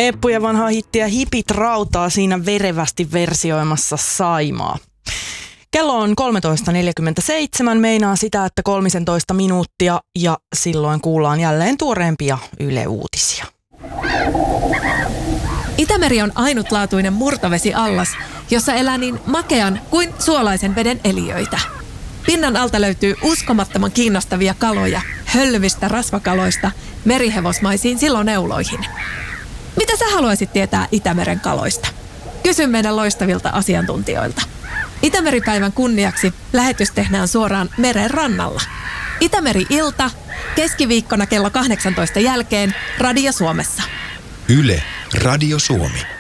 Eppujen vanhaa hittiä Hipit rautaa siinä verevästi versioimassa Saimaa. Kello on 13.47, meinaa sitä, että 13 minuuttia ja silloin kuullaan jälleen tuoreempia Yle Uutisia. Itämeri on ainutlaatuinen murtovesiallas, jossa elää niin makean kuin suolaisen veden eliöitä. Pinnan alta löytyy uskomattoman kiinnostavia kaloja, hölvistä rasvakaloista merihevosmaisiin siloneuloihin. Mitä sä haluaisit tietää Itämeren kaloista? Kysy meidän loistavilta asiantuntijoilta. Itämeripäivän kunniaksi lähetys tehdään suoraan meren rannalla. Itämeri-ilta, keskiviikkona kello 18 jälkeen Radio Suomessa. Yle, Radio Suomi.